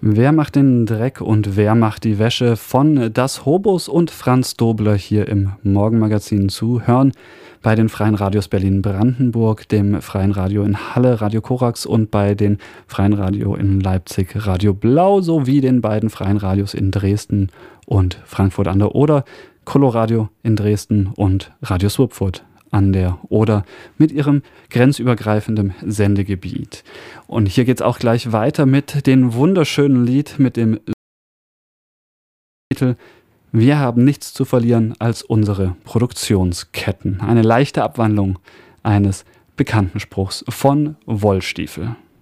Wer macht den Dreck und wer macht die Wäsche? Von Das Hobos und Franz Dobler hier im Morgenmagazin zu hören bei den Freien Radios Berlin-Brandenburg, dem Freien Radio in Halle, Radio Korax, und bei den Freien Radio in Leipzig, Radio Blau, sowie den beiden Freien Radios in Dresden und Frankfurt an der Oder, Coloradio in Dresden und Radio Swupfurt an der Oder mit ihrem grenzübergreifenden Sendegebiet. Und hier geht es auch gleich weiter mit dem wunderschönen Lied mit dem Titel Wir haben nichts zu verlieren als unsere Produktionsketten. Eine leichte Abwandlung eines bekannten Spruchs von Wollstiefel.